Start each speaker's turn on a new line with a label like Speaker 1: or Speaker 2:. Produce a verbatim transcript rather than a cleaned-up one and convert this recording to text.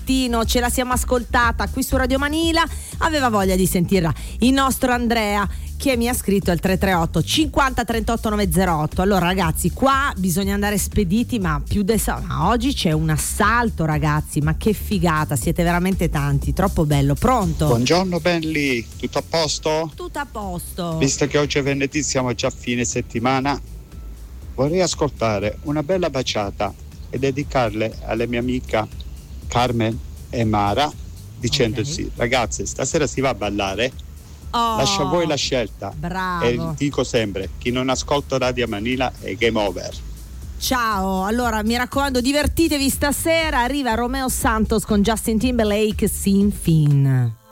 Speaker 1: mattino ce la siamo ascoltata qui su Radio Manila, aveva voglia di sentirla il nostro Andrea, che mi ha scritto al tre tre otto cinquanta trentotto novecentotto. Allora ragazzi, qua bisogna andare spediti, ma più de ma oggi c'è un assalto ragazzi, ma che figata, siete veramente tanti, troppo bello. Pronto?
Speaker 2: Buongiorno belli, tutto a posto?
Speaker 1: Tutto a posto.
Speaker 2: Visto che oggi è venerdì, siamo già a fine settimana, vorrei ascoltare una bella baciata e dedicarle alle mie amiche Carmen e Mara, dicendosi okay. Ragazze, stasera si va a ballare. Oh, lascio a voi la scelta.
Speaker 1: Bravo.
Speaker 2: E dico sempre, chi non ascolta Radio Manila è game over.
Speaker 1: Ciao, allora mi raccomando, divertitevi stasera. Arriva Romeo Santos con Justin Timberlake, Sin Fin.